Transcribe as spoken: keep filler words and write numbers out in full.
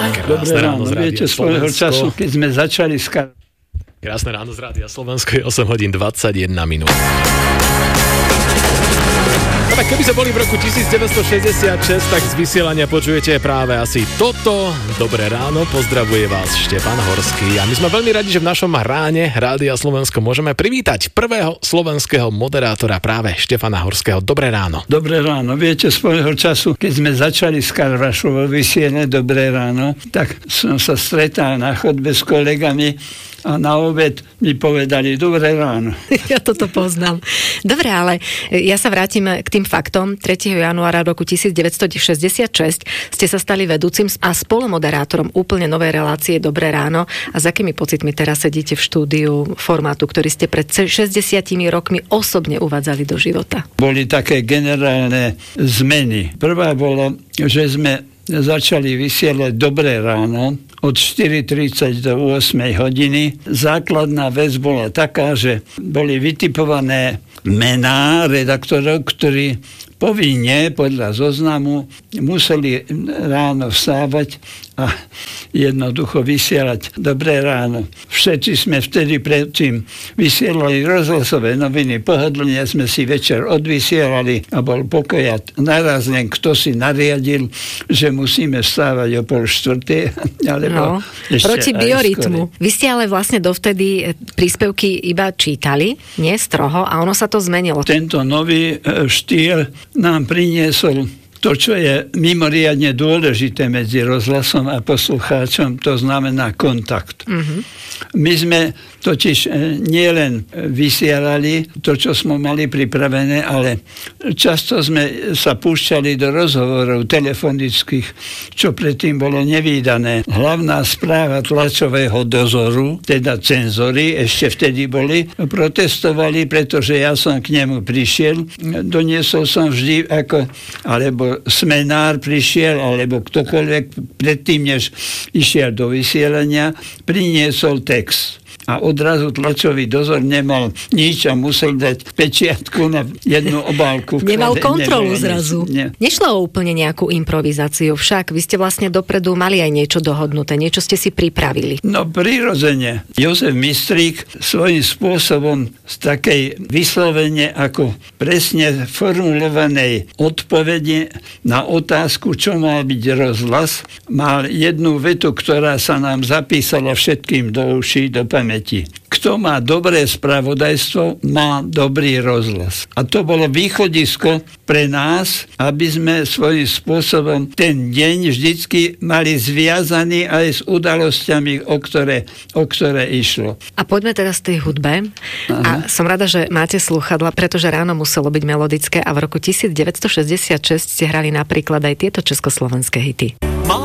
Dobré ráno, viete, svojho času, keď sme začali s kar... Krásne ráno z Rádia Slovensko, je osem hodín dvadsaťjeden minút. No tak keby sme boli v roku devätnásťstošesťdesiatšesť, tak z vysielania počujete práve asi toto. Dobré ráno, pozdravuje vás Štefan Horský. A my sme veľmi radi, že v našom ráne Rádia Slovensko môžeme privítať prvého slovenského moderátora, práve Štefana Horského. Dobré ráno. Dobré ráno, viete, svojho času, keď sme začali s Karvašovou vysielať Dobré ráno, tak som sa stretal na chodbe s kolegami a na obed mi povedali Dobré ráno. Ja toto poznám. Dobre, ale ja sa vrátim k tým faktom. tretieho januára roku devätnásťstošesťdesiatšesť ste sa stali vedúcim a spolumoderátorom úplne novej relácie Dobré ráno. A s akými pocitmi teraz sedíte v štúdiu formátu, ktorý ste pred šesťdesiatimi rokmi osobne uvádzali do života? Boli také generálne zmeny. Prvá bolo, že sme začali vysielať Dobré ráno od štyri tridsať do osem hodiny. Základná vec bola taká, že boli vytipované mená redaktorov, ktorí povinne podľa zoznamu museli ráno vstávať a jednoducho vysielať Dobré ráno. Všetci sme vtedy predtým vysielali rozhlasové noviny, pohodlne sme si večer odvysielali a bol pokoj a naraz len kto si nariadil, že musíme vstávať o pol štvrtej, alebo no, proti biorytmu. Vy ste ale vlastne dovtedy príspevky iba čítali, nie stroho, a ono sa to zmenilo. Tento nový štýl nám priniesol to, čo je mimoriadne dôležité medzi rozhlasom a poslucháčom, to znamená kontakt. Mm-hmm. My sme totiž nielen vysielali to, čo sme mali pripravené, ale často sme sa púšťali do rozhovorov telefonických, čo predtým bolo nevídané. Hlavná správa tlačového dozoru, teda cenzory, ešte vtedy boli, protestovali, pretože ja som k nemu prišiel. Doniesol som vždy ako, alebo smenár prišiel, alebo ktokoľvek predtým, než išiel do vysielania, priniesol text. A odrazu tlačový dozor nemal nič a musel dať pečiatku na jednu obálku. Nemal kontrolu zrazu. Ne. Nešlo o úplne nejakú improvizáciu, však vy ste vlastne dopredu mali aj niečo dohodnuté, niečo ste si pripravili. No prirodzene. Jozef Mistrík svojím spôsobom z takej vyslovene ako presne formulovanej odpovede na otázku, čo mal byť rozhlas, mal jednu vetu, ktorá sa nám zapísala všetkým do uší, do pamäti. Kto má dobré spravodajstvo, má dobrý rozhlas. A to bolo východisko pre nás, aby sme svojím spôsobom ten deň vždycky mali zviazaný aj s udalosťami, o ktoré, o ktoré išlo. A poďme teraz z tej hudbe. Aha. A som rada, že máte slúchadla, pretože ráno muselo byť melodické a v roku devätnásťstošesťdesiatšesť ste hrali napríklad aj tieto československé hity.